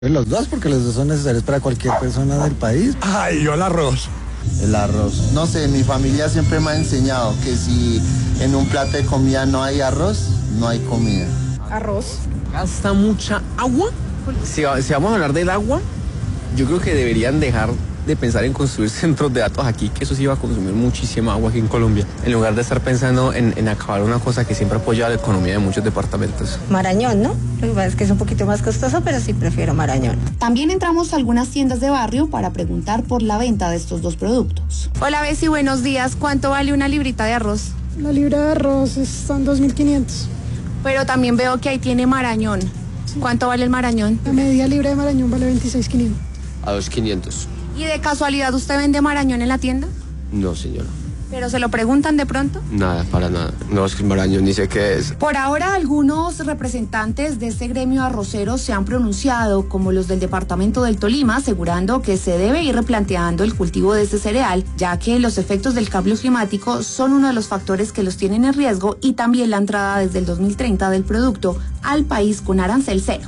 Los dos, porque los dos son necesarios para cualquier persona del país. Ay, yo el arroz. El arroz. No sé, mi familia siempre me ha enseñado que si en un plato de comida no hay arroz, no hay comida. Arroz. ¿Gasta mucha agua? Si vamos a hablar del agua, yo creo que deberían dejar de pensar en construir centros de datos aquí, que eso sí va a consumir muchísima agua aquí en Colombia, en lugar de estar pensando en acabar una cosa que siempre apoya la economía de muchos departamentos. Marañón, ¿no? Lo que pasa es que es un poquito más costoso, pero sí prefiero Marañón. También entramos a algunas tiendas de barrio para preguntar por la venta de estos dos productos. Hola, Bessie, buenos días. ¿Cuánto vale una librita de arroz? La libra de arroz están 2.500. Pero también veo que ahí tiene Marañón. Sí. ¿Cuánto vale el Marañón? La media libra de Marañón vale 26.500. A 2.500. ¿Y de casualidad usted vende Marañón en la tienda? No, señora. ¿Pero se lo preguntan de pronto? Nada, para nada. No, es que el Marañón ni sé qué es. Por ahora, algunos representantes de este gremio arrocero se han pronunciado, como los del departamento del Tolima, asegurando que se debe ir replanteando el cultivo de este cereal, ya que los efectos del cambio climático son uno de los factores que los tienen en riesgo, y también la entrada desde el 2030 del producto al país con arancel cero.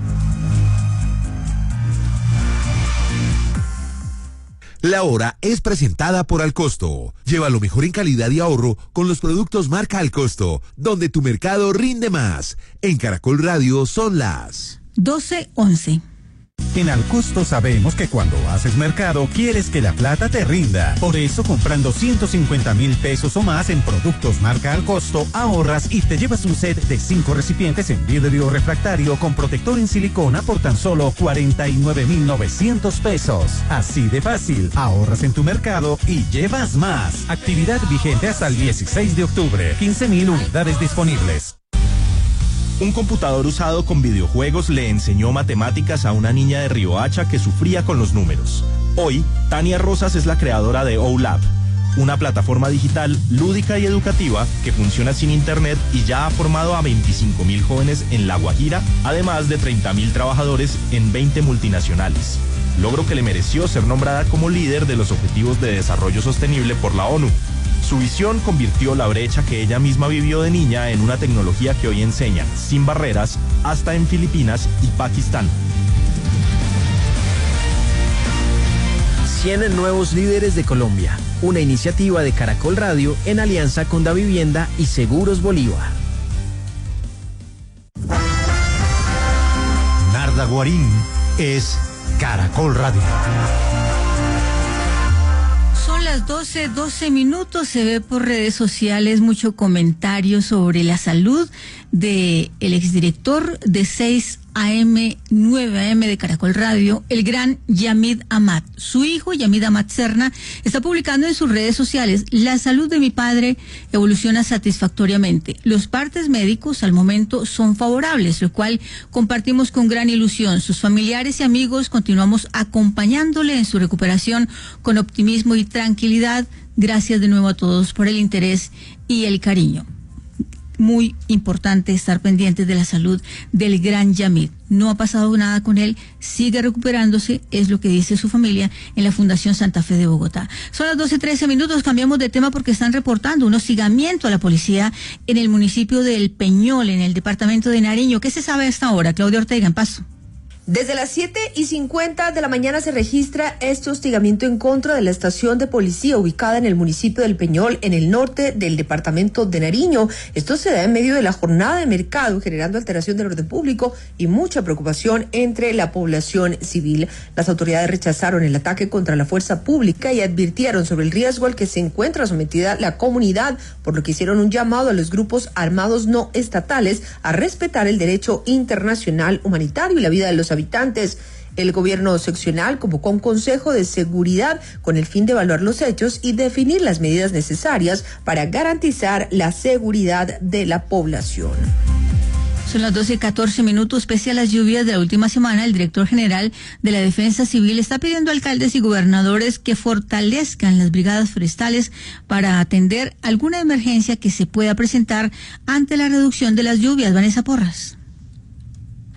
La hora es presentada por Alcosto. Lleva lo mejor en calidad y ahorro con los productos marca Alcosto, donde tu mercado rinde más. En Caracol Radio son las 12:11. En Alcosto sabemos que cuando haces mercado quieres que la plata te rinda. Por eso, comprando 150.000 pesos o más en productos marca Alcosto, ahorras y te llevas un set de 5 recipientes en vidrio refractario con protector en silicona por tan solo 49.900 pesos. Así de fácil, ahorras en tu mercado y llevas más. Actividad vigente hasta el 16 de octubre. 15.000 unidades disponibles. Un computador usado con videojuegos le enseñó matemáticas a una niña de Riohacha que sufría con los números. Hoy, Tania Rosas es la creadora de OLab, una plataforma digital lúdica y educativa que funciona sin internet y ya ha formado a 25.000 jóvenes en La Guajira, además de 30.000 trabajadores en 20 multinacionales. Logro que le mereció ser nombrada como líder de los Objetivos de Desarrollo Sostenible por la ONU. Su visión convirtió la brecha que ella misma vivió de niña en una tecnología que hoy enseña, sin barreras, hasta en Filipinas y Pakistán. 100 nuevos líderes de Colombia, una iniciativa de Caracol Radio en alianza con Davivienda y Seguros Bolívar. Narda Guarín es Caracol Radio. Son las 12:12. Se ve por redes sociales mucho comentario sobre la salud del exdirector de 6 AM, 9 AM de Caracol Radio, el gran Yamid Amat. Su hijo, Yamid Amat Serna, está publicando en sus redes sociales: la salud de mi padre evoluciona satisfactoriamente. Los partes médicos al momento son favorables, lo cual compartimos con gran ilusión. Sus familiares y amigos continuamos acompañándole en su recuperación con optimismo y tranquilidad. Gracias de nuevo a todos por el interés y el cariño. Muy importante estar pendientes de la salud del gran Yamid. No ha pasado nada con él, sigue recuperándose, es lo que dice su familia en la Fundación Santa Fe de Bogotá. Son las 12:13, cambiamos de tema porque están reportando un hostigamiento a la policía en el municipio del Peñol, en el departamento de Nariño. ¿Qué se sabe a esta hora? Claudia Ortega, en Paso. Desde las 7:50 de la mañana se registra este hostigamiento en contra de la estación de policía ubicada en el municipio del Peñol, en el norte del departamento de Nariño. Esto se da en medio de la jornada de mercado, generando alteración del orden público y mucha preocupación entre la población civil. Las autoridades rechazaron el ataque contra la fuerza pública y advirtieron sobre el riesgo al que se encuentra sometida la comunidad, por lo que hicieron un llamado a los grupos armados no estatales a respetar el derecho internacional humanitario y la vida de los habitantes. El gobierno seccional convocó un consejo de seguridad con el fin de evaluar los hechos y definir las medidas necesarias para garantizar la seguridad de la población. Son las 12:14. Pese a las lluvias de la última semana, el director general de la Defensa Civil está pidiendo a alcaldes y gobernadores que fortalezcan las brigadas forestales para atender alguna emergencia que se pueda presentar ante la reducción de las lluvias. Vanessa Porras.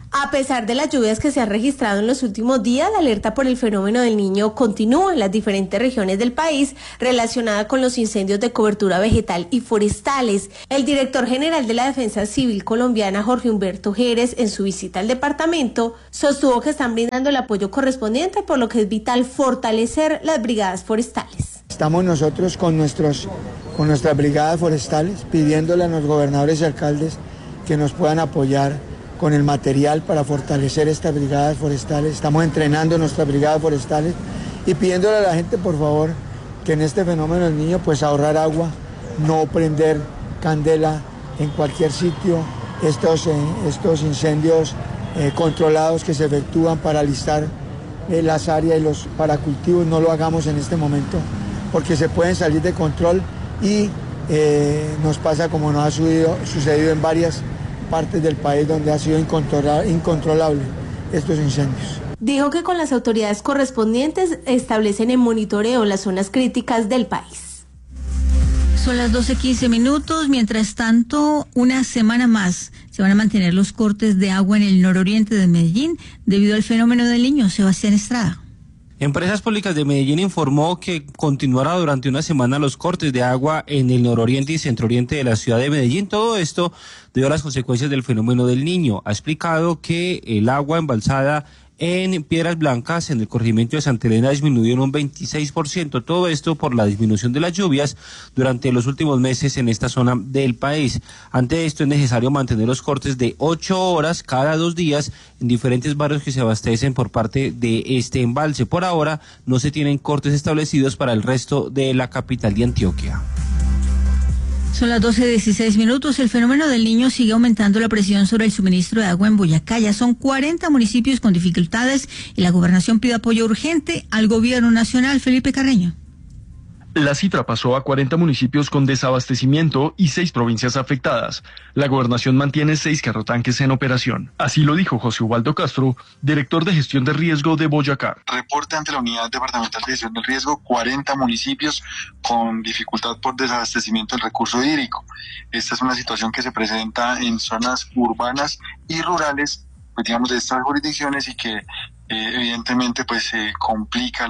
A pesar de las lluvias que se han registrado en los últimos días, la alerta por el fenómeno del Niño continúa en las diferentes regiones del país relacionada con los incendios de cobertura vegetal y forestales. El director general de la Defensa Civil colombiana, Jorge Humberto Jerez, en su visita al departamento, sostuvo que están brindando el apoyo correspondiente, por lo que es vital fortalecer las brigadas forestales. Estamos nosotros con nuestras brigadas forestales pidiéndole a los gobernadores y alcaldes que nos puedan apoyar con el material para fortalecer estas brigadas forestales. Estamos entrenando nuestras brigadas forestales y pidiéndole a la gente, por favor, que en este fenómeno del Niño, pues ahorrar agua, no prender candela en cualquier sitio. Estos incendios controlados que se efectúan para alistar las áreas y los paracultivos, no lo hagamos en este momento, porque se pueden salir de control y nos pasa como nos ha sucedido en varias partes del país donde ha sido incontrolable estos incendios. Dijo que con las autoridades correspondientes establecen el monitoreo en las zonas críticas del país. Son las 12:15. Mientras tanto, una semana más se van a mantener los cortes de agua en el nororiente de Medellín debido al fenómeno del Niño. Sebastián Estrada. Empresas Públicas de Medellín informó que continuará durante una semana los cortes de agua en el nororiente y centrooriente de la ciudad de Medellín. Todo esto debido a las consecuencias del fenómeno del Niño. Ha explicado que el agua embalsada en Piedras Blancas, en el corregimiento de Santa Elena, disminuyó en un 26%. Todo esto por la disminución de las lluvias durante los últimos meses en esta zona del país. Ante esto es necesario mantener los cortes de 8 horas cada 2 días en diferentes barrios que se abastecen por parte de este embalse. Por ahora no se tienen cortes establecidos para el resto de la capital de Antioquia. Son las 12:16. El fenómeno del Niño sigue aumentando la presión sobre el suministro de agua en Boyacá. Ya son 40 municipios con dificultades y la gobernación pide apoyo urgente al gobierno nacional. Felipe Carreño. La cifra pasó a 40 municipios con desabastecimiento y 6 provincias afectadas. La gobernación mantiene 6 carrotanques en operación. Así lo dijo José Ubaldo Castro, director de gestión de riesgo de Boyacá. Reporte ante la Unidad Departamental de Gestión del Riesgo, 40 municipios con dificultad por desabastecimiento del recurso hídrico. Esta es una situación que se presenta en zonas urbanas y rurales, pues digamos, de estas jurisdicciones y que evidentemente pues se complica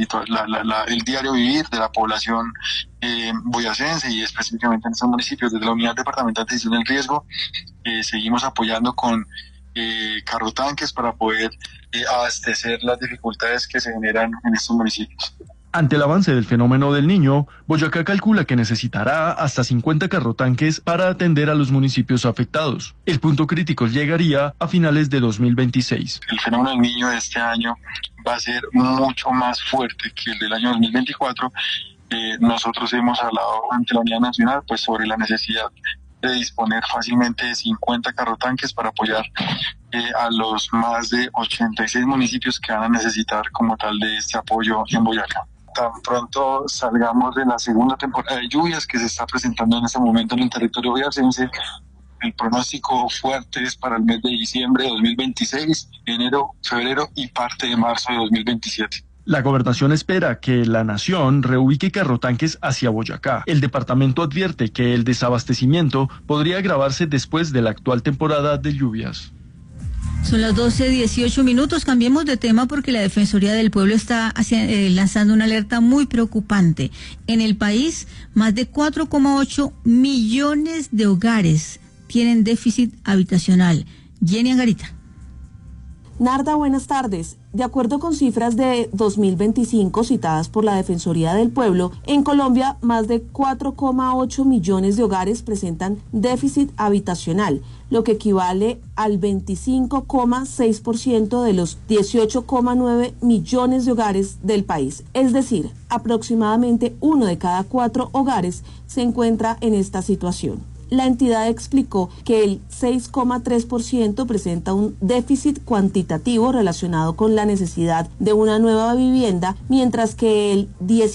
el diario vivir de la población boyacense y específicamente en estos municipios. Desde la Unidad Departamental de Gestión del Riesgo seguimos apoyando con carrotanques para poder abastecer las dificultades que se generan en estos municipios. Ante el avance del fenómeno del Niño, Boyacá calcula que necesitará hasta 50 carrotanques para atender a los municipios afectados. El punto crítico llegaría a finales de 2026. El fenómeno del Niño de este año va a ser mucho más fuerte que el del año 2024. Nosotros hemos hablado ante la Unidad Nacional pues sobre la necesidad de disponer fácilmente de 50 carrotanques para apoyar a los más de 86 municipios que van a necesitar como tal de este apoyo en Boyacá. Tan pronto salgamos de la segunda temporada de lluvias que se está presentando en este momento en el territorio boyacense, el pronóstico fuerte es para el mes de diciembre de 2026, enero, febrero y parte de marzo de 2027. La gobernación espera que la nación reubique carrotanques hacia Boyacá. El departamento advierte que el desabastecimiento podría agravarse después de la actual temporada de lluvias. Son las 12:18. Cambiemos de tema porque la Defensoría del Pueblo está lanzando una alerta muy preocupante. En el país, más de 4,8 millones de hogares tienen déficit habitacional. Jenny Angarita. Narda, buenas tardes. De acuerdo con cifras de 2025 citadas por la Defensoría del Pueblo, en Colombia más de 4,8 millones de hogares presentan déficit habitacional, lo que equivale al 25,6% de los 18,9 millones de hogares del país. Es decir, aproximadamente 1 de cada 4 hogares se encuentra en esta situación. La entidad explicó que el 6,3% presenta un déficit cuantitativo relacionado con la necesidad de una nueva vivienda, mientras que el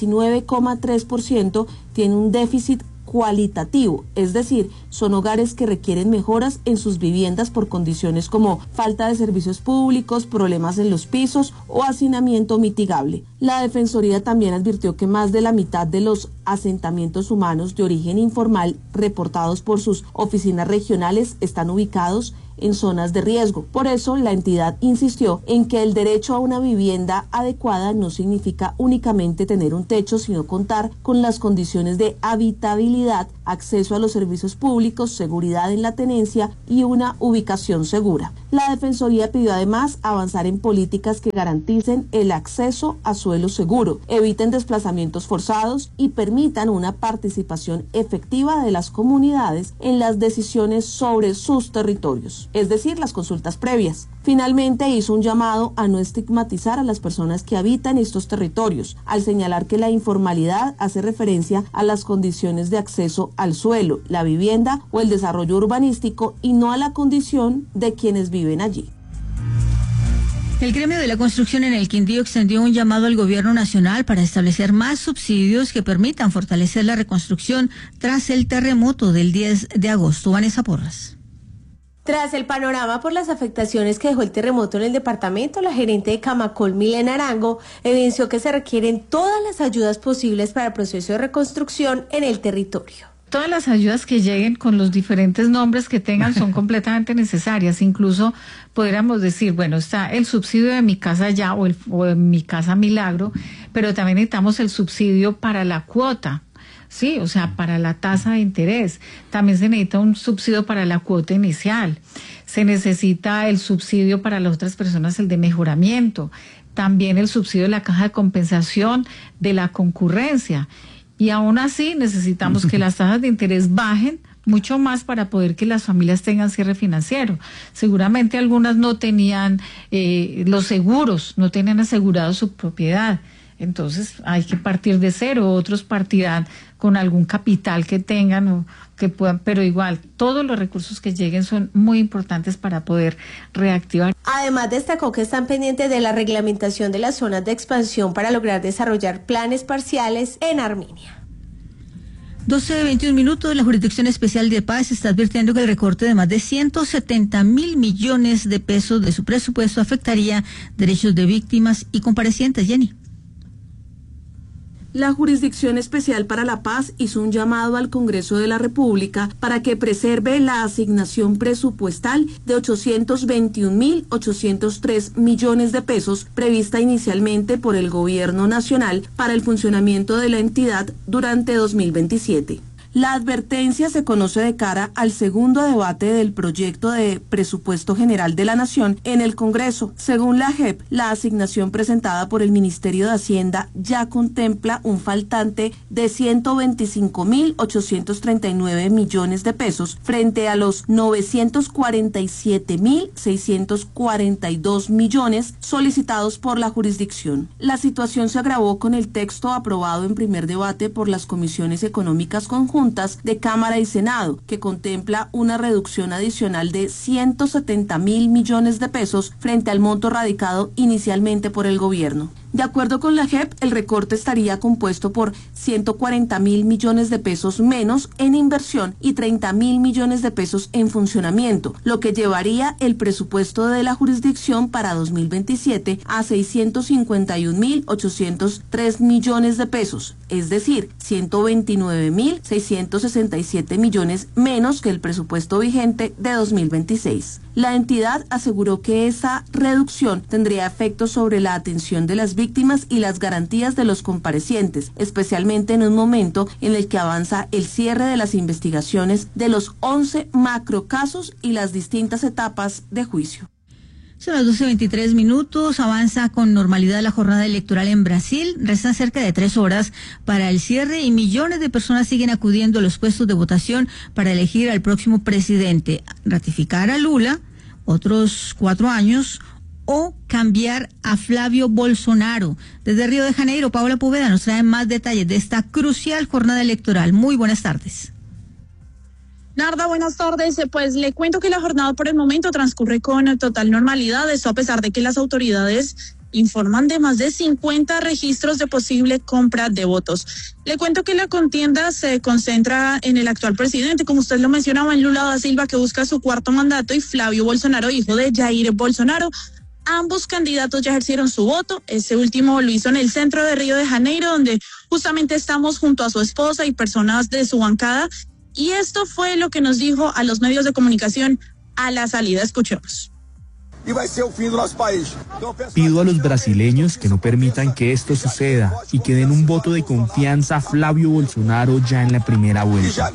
19,3% tiene un déficit cualitativo, es decir, son hogares que requieren mejoras en sus viviendas por condiciones como falta de servicios públicos, problemas en los pisos o hacinamiento mitigable. La Defensoría también advirtió que más de la mitad de los asentamientos humanos de origen informal reportados por sus oficinas regionales están ubicados en zonas de riesgo. Por eso, la entidad insistió en que el derecho a una vivienda adecuada no significa únicamente tener un techo, sino contar con las condiciones de habitabilidad, acceso a los servicios públicos, seguridad en la tenencia y una ubicación segura. La Defensoría pidió además avanzar en políticas que garanticen el acceso a suelo seguro, eviten desplazamientos forzados y permitan una participación efectiva de las comunidades en las decisiones sobre sus territorios, es decir, las consultas previas. Finalmente hizo un llamado a no estigmatizar a las personas que habitan estos territorios, al señalar que la informalidad hace referencia a las condiciones de acceso al suelo, la vivienda o el desarrollo urbanístico y no a la condición de quienes viven allí. El gremio de la construcción en el Quindío extendió un llamado al gobierno nacional para establecer más subsidios que permitan fortalecer la reconstrucción tras el terremoto del 10 de agosto. Vanessa Porras. Tras el panorama por las afectaciones que dejó el terremoto en el departamento, la gerente de Camacol, Milena Arango, evidenció que se requieren todas las ayudas posibles para el proceso de reconstrucción en el territorio. Todas las ayudas que lleguen con los diferentes nombres que tengan son completamente necesarias. Incluso podríamos decir, bueno, está el subsidio de Mi Casa Ya o de Mi Casa Milagro, pero también necesitamos el subsidio para la cuota. Sí, o sea, para la tasa de interés. También se necesita un subsidio para la cuota inicial. Se necesita el subsidio para las otras personas, el de mejoramiento. También el subsidio de la caja de compensación de la concurrencia. Y aún así necesitamos que las tasas de interés bajen mucho más para poder que las familias tengan cierre financiero. Seguramente algunas no tenían los seguros, no tenían asegurado su propiedad. Entonces hay que partir de cero, otros partirán con algún capital que tengan o que puedan, pero igual todos los recursos que lleguen son muy importantes para poder reactivar. Además destacó que están pendientes de la reglamentación de las zonas de expansión para lograr desarrollar planes parciales en Armenia. 12:21, la Jurisdicción Especial de Paz está advirtiendo que el recorte de más de 170.000 millones de pesos de su presupuesto afectaría derechos de víctimas y comparecientes. Jenny. La Jurisdicción Especial para la Paz hizo un llamado al Congreso de la República para que preserve la asignación presupuestal de 821.803 millones de pesos prevista inicialmente por el Gobierno Nacional para el funcionamiento de la entidad durante 2027. La advertencia se conoce de cara al segundo debate del proyecto de presupuesto general de la Nación en el Congreso. Según la JEP, la asignación presentada por el Ministerio de Hacienda ya contempla un faltante de 125.839 millones de pesos frente a los 947.642 millones solicitados por la jurisdicción. La situación se agravó con el texto aprobado en primer debate por las comisiones económicas conjuntas de Cámara y Senado, que contempla una reducción adicional de 170.000 millones de pesos frente al monto radicado inicialmente por el gobierno. De acuerdo con la JEP, el recorte estaría compuesto por 140.000 millones de pesos menos en inversión y 30.000 millones de pesos en funcionamiento, lo que llevaría el presupuesto de la jurisdicción para 2027 a 651.803 millones de pesos, es decir, 129.667 millones menos que el presupuesto vigente de 2026. La entidad aseguró que esa reducción tendría efectos sobre la atención de las víctimas y las garantías de los comparecientes, especialmente en un momento en el que avanza el cierre de las investigaciones de los 11 macrocasos y las distintas etapas de juicio. Son las 12:23, avanza con normalidad la jornada electoral en Brasil, restan cerca de 3 horas para el cierre y millones de personas siguen acudiendo a los puestos de votación para elegir al próximo presidente, ratificar a Lula, otros 4 años, o cambiar a Flavio Bolsonaro. Desde Río de Janeiro, Paola Poveda nos trae más detalles de esta crucial jornada electoral. Muy buenas tardes. Narda, buenas tardes. Pues le cuento que la jornada por el momento transcurre con total normalidad, esto a pesar de que las autoridades informan de más de 50 registros de posible compra de votos. Le cuento que la contienda se concentra en el actual presidente, como usted lo mencionaba, en Lula da Silva, que busca su 4º mandato, y Flavio Bolsonaro, hijo de Jair Bolsonaro. Ambos candidatos ya ejercieron su voto. Ese último lo hizo en el centro de Río de Janeiro, donde justamente estamos junto a su esposa y personas de su bancada. Y esto fue lo que nos dijo a los medios de comunicación a la salida. Escuchemos. Pido a los brasileños que no permitan que esto suceda y que den un voto de confianza a Flávio Bolsonaro ya en la primera vuelta.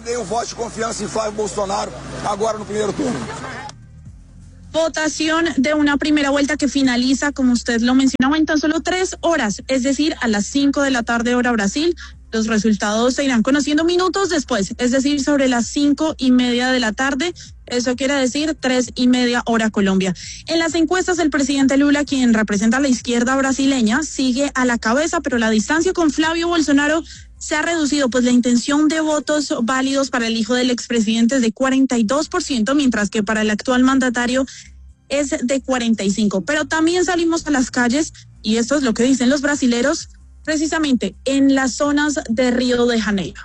Votación de una primera vuelta que finaliza, como usted lo mencionaba, en tan solo 3 horas, es decir, a las 5 de la tarde hora Brasil. Los resultados se irán conociendo minutos después, es decir, sobre las 5:30 de la tarde. Eso quiere decir 3:30 hora Colombia. En las encuestas, el presidente Lula, quien representa a la izquierda brasileña, sigue a la cabeza, pero la distancia con Flávio Bolsonaro se ha reducido, pues la intención de votos válidos para el hijo del expresidente es de 42%, mientras que para el actual mandatario es de 45%. Pero también salimos a las calles, y esto es lo que dicen los brasileros, precisamente en las zonas de Río de Janeiro.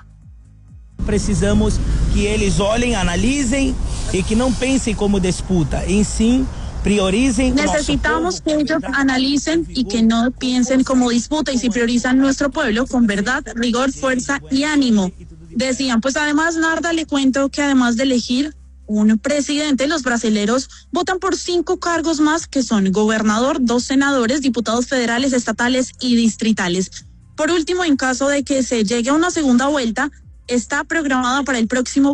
Precisamos que eles olhem, analisem e que não pensem como disputa, em sim prioricen. Necesitamos que ellos analicen y que no piensen como disputa, y si priorizan nuestro pueblo con verdad, rigor, fuerza y ánimo. Decían, pues además, Narda, le cuento que además de elegir un presidente, los brasileros votan por 5 cargos más, que son gobernador, 2 senadores, diputados federales, estatales y distritales. Por último, en caso de que se llegue a una segunda vuelta, está programada para el próximo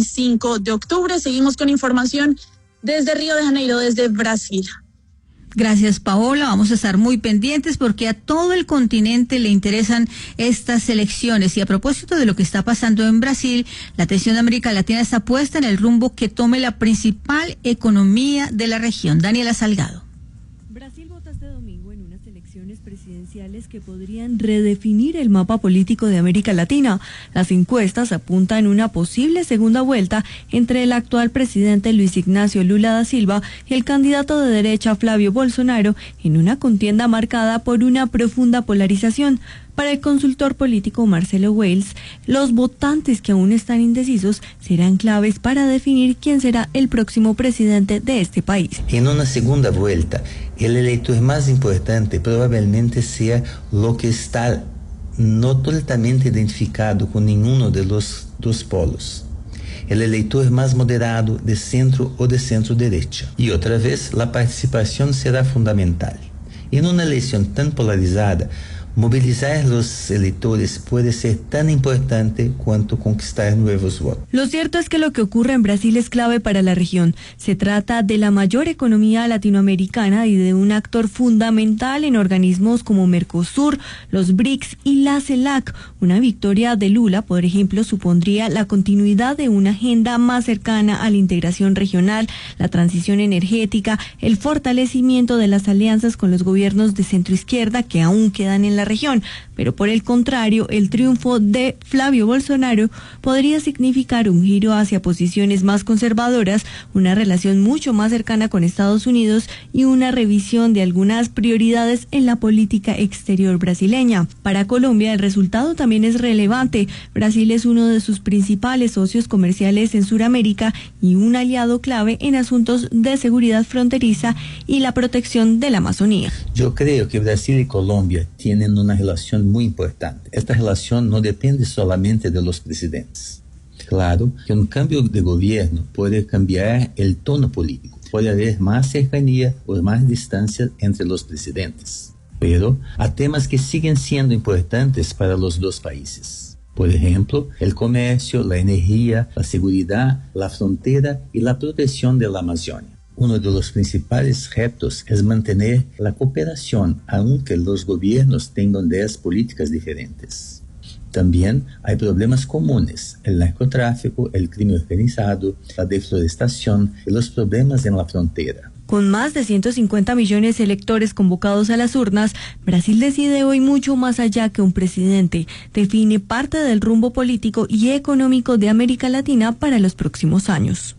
25 de octubre. Seguimos con información desde Río de Janeiro, desde Brasil. Gracias, Paola. Vamos a estar muy pendientes porque a todo el continente le interesan estas elecciones. Y a propósito de lo que está pasando en Brasil, la atención de América Latina está puesta en el rumbo que tome la principal economía de la región. Daniela Salgado. Brasil vota este domingo en unas elecciones presidenciales que podrían redefinir el mapa político de América Latina. Las encuestas apuntan a una posible segunda vuelta entre el actual presidente Luis Ignacio Lula da Silva y el candidato de derecha Flávio Bolsonaro, en una contienda marcada por una profunda polarización. Para el consultor político Marcelo Wales, los votantes que aún están indecisos serán claves para definir quién será el próximo presidente de este país. En una segunda vuelta, el elector más importante probablemente sea lo que está no totalmente identificado con ninguno de los dos polos. El elector más moderado, de centro o de centro-derecha. Y otra vez, la participación será fundamental. En una elección tan polarizada, movilizar los electores puede ser tan importante cuanto conquistar nuevos votos. Lo cierto es que lo que ocurre en Brasil es clave para la región. Se trata de la mayor economía latinoamericana y de un actor fundamental en organismos como Mercosur, los BRICS y la CELAC. Una victoria de Lula, por ejemplo, supondría la continuidad de una agenda más cercana a la integración regional, la transición energética, el fortalecimiento de las alianzas con los gobiernos de centroizquierda que aún quedan en la región, pero por el contrario, el triunfo de Flávio Bolsonaro podría significar un giro hacia posiciones más conservadoras, una relación mucho más cercana con Estados Unidos y una revisión de algunas prioridades en la política exterior brasileña. Para Colombia, el resultado también es relevante. Brasil es uno de sus principales socios comerciales en Sudamérica y un aliado clave en asuntos de seguridad fronteriza y la protección de la Amazonía. Yo creo que Brasil y Colombia tienen una relación muy importante. Esta relación no depende solamente de los presidentes. Claro que un cambio de gobierno puede cambiar el tono político, puede haber más cercanía o más distancia entre los presidentes, pero hay temas que siguen siendo importantes para los dos países. Por ejemplo, el comercio, la energía, la seguridad, la frontera y la protección de la Amazonia. Uno de los principales retos es mantener la cooperación, aunque los gobiernos tengan ideas políticas diferentes. También hay problemas comunes: el narcotráfico, el crimen organizado, la deforestación y los problemas en la frontera. Con más de 150 millones de electores convocados a las urnas, Brasil decide hoy mucho más allá que un presidente. Define parte del rumbo político y económico de América Latina para los próximos años.